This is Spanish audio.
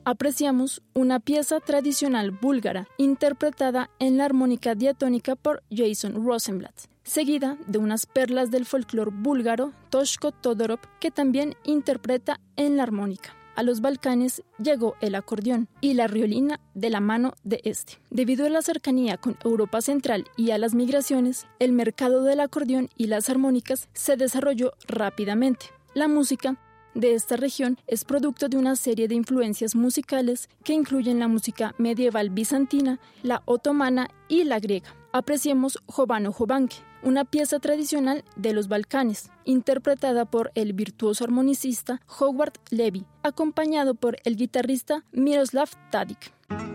apreciamos una pieza tradicional búlgara interpretada en la armónica diatónica por Jason Rosenblatt, seguida de unas perlas del folclore búlgaro, Toshko Todorov, que también interpreta en la armónica. A los Balcanes llegó el acordeón y la riolina de la mano de este. Debido a la cercanía con Europa Central y a las migraciones, el mercado del acordeón y las armónicas se desarrolló rápidamente. La música de esta región es producto de una serie de influencias musicales que incluyen la música medieval bizantina, la otomana y la griega. Apreciemos Jovano Jovanke, una pieza tradicional de los Balcanes, interpretada por el virtuoso armonicista Howard Levy, acompañado por el guitarrista Miroslav Tadic.